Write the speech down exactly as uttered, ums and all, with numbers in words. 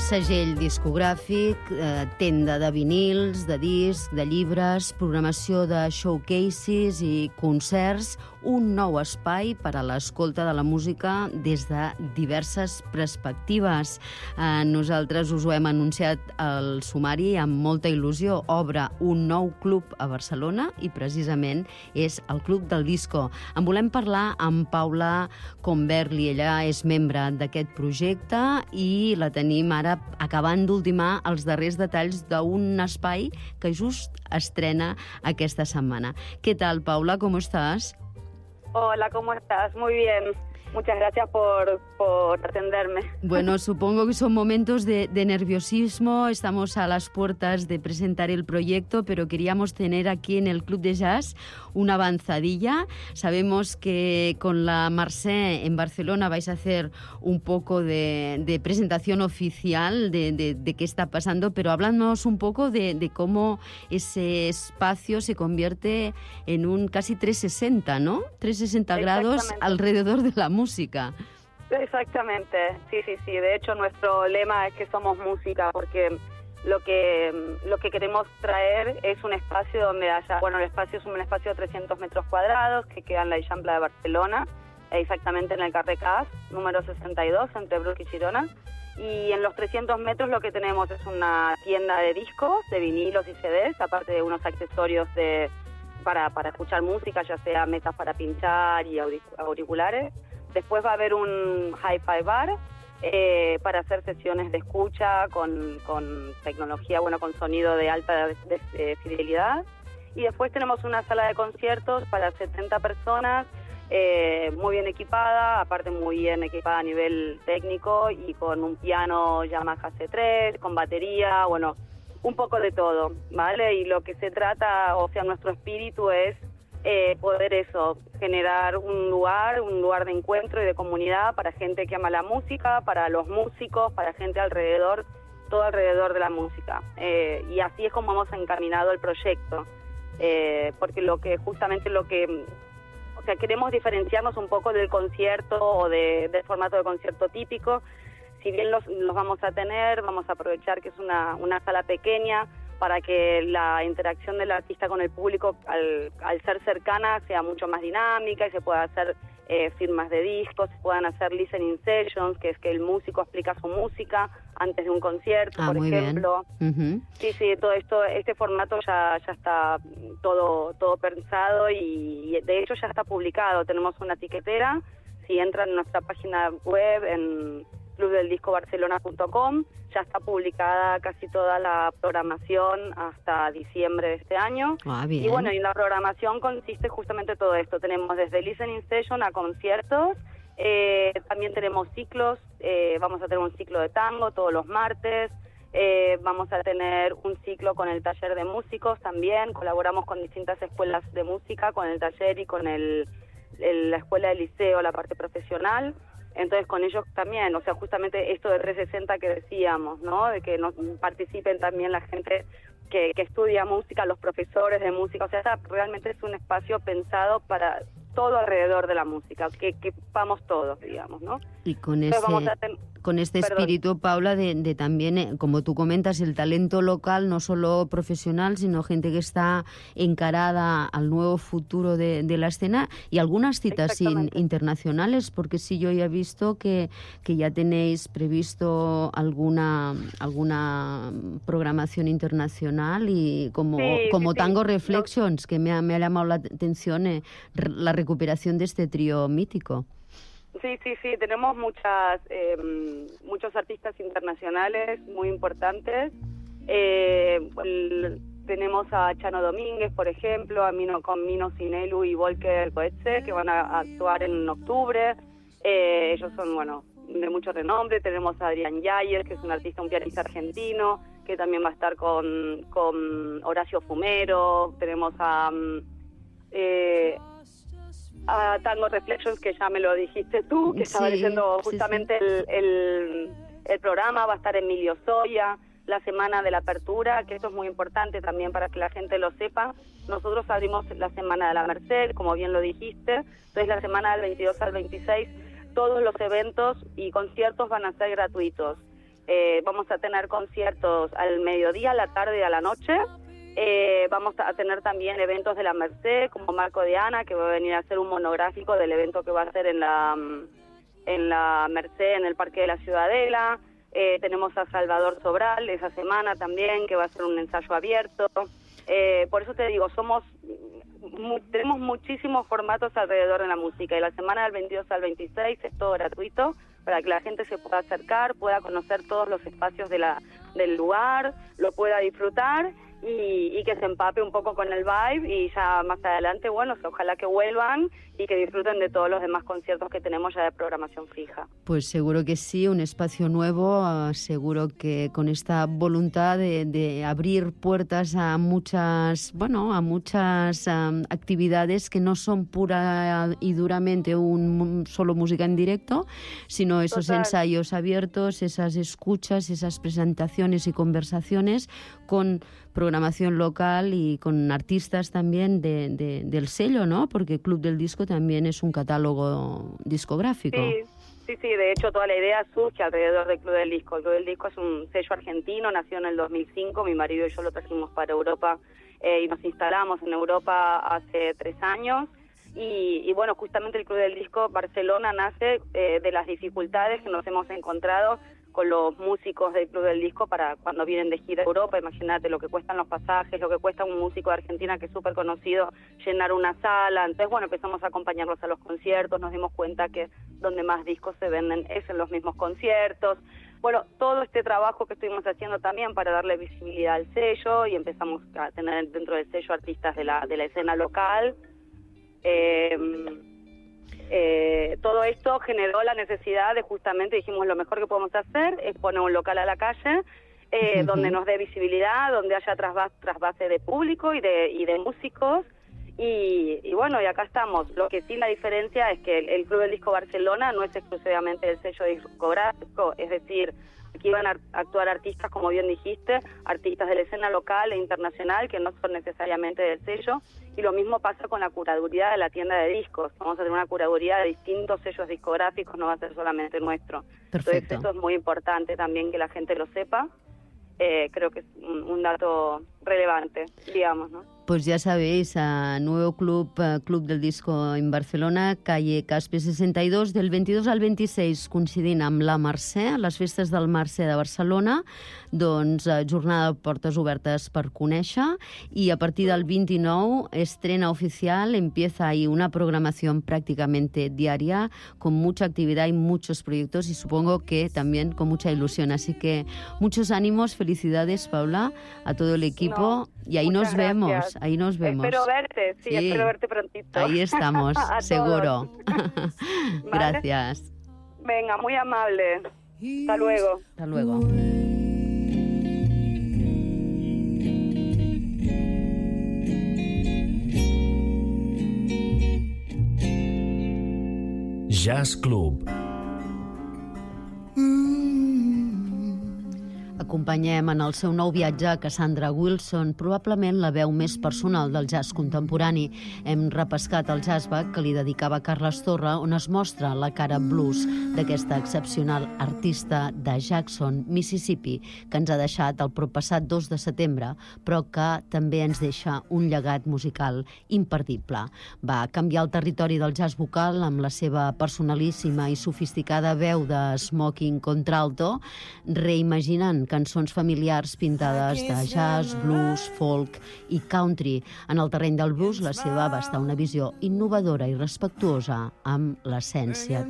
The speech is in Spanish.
segell discogràfic, eh, tenda de vinils, de discs, de llibres, programació de showcases i concerts, un nou espai per a l'escolta de la música des de diverses perspectives. Eh, nosaltres us ho hem anunciat al sumari amb molta il·lusió. Obre un nou club a Barcelona i precisament és el Club del Disco. En volem parlar amb Paula Converli. Ella és membre d'aquest projecte i la tenim ara acabant d'ultimar els darrers detalls d'un espai que just estrena aquesta setmana. Què tal, Paula? ¿Cómo estás? Hola, ¿cómo estás? Muy bien. Muchas gracias por, por atenderme. Bueno, supongo que son momentos de, de nerviosismo. Estamos a las puertas de presentar el proyecto, pero queríamos tener aquí en el Club de Jazz una avanzadilla. Sabemos que con la Mercè en Barcelona vais a hacer un poco de, de presentación oficial de, de, de qué está pasando, pero háblanos un poco de, de cómo ese espacio se convierte en un casi trescientos sesenta, ¿no? trescientos sesenta grados alrededor de la música. Exactamente, sí, sí, sí. De hecho, nuestro lema es que somos música, porque lo que lo que queremos traer es un espacio donde haya, bueno, el espacio es un espacio de trescientos metros cuadrados que queda en la Eixample de Barcelona, exactamente en el carrer Cas, número sesenta y dos, entre Bruc y Girona. Y en los trescientos metros lo que tenemos es una tienda de discos, de vinilos y C Ds, aparte de unos accesorios de para, para escuchar música, ya sea mesas para pinchar y auriculares. Después va a haber un hi-fi bar eh, para hacer sesiones de escucha con, con tecnología, bueno, con sonido de alta de, de, de fidelidad. Y después tenemos una sala de conciertos para setenta personas, eh, muy bien equipada, aparte muy bien equipada a nivel técnico y con un piano Yamaha C tres, con batería, bueno, un poco de todo, ¿vale? Y lo que se trata, o sea, nuestro espíritu es Eh, poder eso, generar un lugar, un lugar de encuentro y de comunidad para gente que ama la música, para los músicos, para gente alrededor, todo alrededor de la música. Eh, y así es como hemos encaminado el proyecto, eh, porque lo que justamente lo que, o sea, queremos diferenciarnos un poco del concierto o de, del formato de concierto típico. Si bien los, los vamos a tener, vamos a aprovechar que es una, una sala pequeña, para que la interacción del artista con el público, al, al ser cercana, sea mucho más dinámica y se pueda hacer eh, firmas de discos, se puedan hacer listening sessions, que es que el músico explica su música antes de un concierto, ah, por muy ejemplo. Bien. Uh-huh. Sí, sí, todo esto, este formato ya, ya está todo, todo pensado y, y de hecho ya está publicado. Tenemos una etiquetera, si entran en nuestra página web en club del disco barcelona punto com, ya está publicada casi toda la programación hasta diciembre de este año. Ah, bien. Y bueno, y la programación consiste justamente en todo esto. Tenemos desde listening session a conciertos, eh, también tenemos ciclos, eh, vamos a tener un ciclo de tango todos los martes, eh, vamos a tener un ciclo con el taller de músicos también, colaboramos con distintas escuelas de música, con el taller y con el, el, la escuela del liceo, la parte profesional. Entonces con ellos también, o sea, justamente esto de trescientos sesenta que decíamos, ¿no? De que nos participen también la gente que, que estudia música, los profesores de música, o sea, realmente es un espacio pensado para todo alrededor de la música, que, que vamos todos, digamos, ¿no? Y con ese, ten... con este Perdón. espíritu, Paula, de, de también, eh, como tú comentas, el talento local, no solo profesional, sino gente que está encarada al nuevo futuro de, de la escena, y algunas citas in, internacionales, porque sí, yo ya he visto que, que ya tenéis previsto alguna alguna programación internacional, y como, sí, como sí, Tango sí. Reflections, no. que me ha, me ha llamado la atención eh, la recuperación de este trío mítico. Sí, sí, sí, tenemos muchas eh, muchos artistas internacionales muy importantes. Eh, el, tenemos a Chano Domínguez, por ejemplo, a Mino, con Mino Sinelu y Volker Coetze, que van a, a actuar en octubre. Eh, ellos son, bueno, de mucho renombre. Tenemos a Adrián Yayer, que es un artista, un pianista argentino, que también va a estar con, con Horacio Fumero. Tenemos a... Eh, a Tango Reflections, que ya me lo dijiste tú, que estaba sí, leyendo justamente sí, sí. El, el, el programa, va a estar Emilio Soya, la semana de la apertura, que eso es muy importante también para que la gente lo sepa. Nosotros abrimos la semana de la Mercè, como bien lo dijiste, entonces la semana del veintidós al veintiséis, todos los eventos y conciertos van a ser gratuitos. Eh, vamos a tener conciertos al mediodía, a la tarde y a la noche. Eh, vamos a tener también eventos de la Merced, como Marco de Ana, que va a venir a hacer un monográfico del evento que va a hacer en la, en la Merced, en el Parque de la Ciudadela. Eh, tenemos a Salvador Sobral esa semana también, que va a hacer un ensayo abierto. Eh, por eso te digo, somos mu tenemos muchísimos formatos alrededor de la música, y la semana del veintidós al veintiséis es todo gratuito para que la gente se pueda acercar, pueda conocer todos los espacios de la, del lugar, lo pueda disfrutar y, y que se empape un poco con el vibe, y ya más adelante, bueno, ojalá que vuelvan y que disfruten de todos los demás conciertos que tenemos ya de programación fija. Pues seguro que sí, un espacio nuevo, uh, seguro que con esta voluntad de, de abrir puertas a muchas, bueno, a muchas um, actividades que no son pura y duramente un, un solo música en directo, sino esos Total. ensayos abiertos, esas escuchas, esas presentaciones y conversaciones con programación local y con artistas también de, de, del sello, ¿no? Porque Club del Disco también es un catálogo discográfico. Sí, sí, sí, de hecho toda la idea surge alrededor del Club del Disco. El Club del Disco es un sello argentino, nació en el dos mil cinco, mi marido y yo lo trajimos para Europa eh, y nos instalamos en Europa hace tres años. Y, y bueno, justamente el Club del Disco Barcelona nace eh, de las dificultades que nos hemos encontrado con los músicos del Club del Disco para cuando vienen de gira a Europa. Imagínate lo que cuestan los pasajes, lo que cuesta un músico de Argentina que es súper conocido llenar una sala. Entonces, bueno, empezamos a acompañarlos a los conciertos, nos dimos cuenta que donde más discos se venden es en los mismos conciertos. Bueno, todo este trabajo que estuvimos haciendo también para darle visibilidad al sello, y empezamos a tener dentro del sello artistas de la, de la escena local. Eh, Eh, todo esto generó la necesidad de, justamente dijimos, lo mejor que podemos hacer es poner un local a la calle eh, uh-huh. donde nos dé visibilidad, donde haya trasvase, trasvase de público y de, y de músicos, y, y bueno, y acá estamos. Lo que sí, la diferencia es que el, el Club del Disco Barcelona no es exclusivamente el sello discográfico, es decir, aquí van a actuar artistas, como bien dijiste, artistas de la escena local e internacional que no son necesariamente del sello, y lo mismo pasa con la curaduría de la tienda de discos. Vamos a tener una curaduría de distintos sellos discográficos, no va a ser solamente nuestro. Perfecto. Entonces eso es muy importante también que la gente lo sepa. Eh, creo que es un, un dato relevante, digamos, ¿no? Pues ya sabéis, a nuevo club, uh, Club del Disco en Barcelona, calle Caspe seixanta i dos, del vint-i-dos al vint-i-sis, coincidint amb la Mercè, les festes del Mercè de Barcelona, doncs uh, jornada de portes obertes per conèixer, y a partir del vint-i-nou, estrena oficial, empieza ahí una programación prácticamente diaria, con mucha actividad y muchos proyectos, y supongo que también con mucha ilusión. Así que muchos ánimos, felicidades, Paula, a todo el equipo, no, y ahí nos gracias. vemos. Ahí nos vemos. Espero verte, sí, sí. espero verte prontito. Ahí estamos, seguro. Gracias. Venga, muy amable. Hasta luego. Hasta luego. Jazz Club. Acompanyem en el seu nou viatge a Cassandra Wilson, probablement la veu més personal del jazz contemporani. Hem repescat el jazzback que li dedicava Carles Torra, on es mostra la cara blues d'aquesta excepcional artista de Jackson, Mississippi, que ens ha deixat el proppassat dos de setembre, però que també ens deixa un llegat musical imperdible. Va canviar el territori del jazz vocal amb la seva personalíssima i sofisticada veu de smoking contralto, reimaginant cançons familiars pintades de jazz, blues, folk i country. En el terreny del blues, la seva va estar una visió innovadora i respectuosa amb l'essència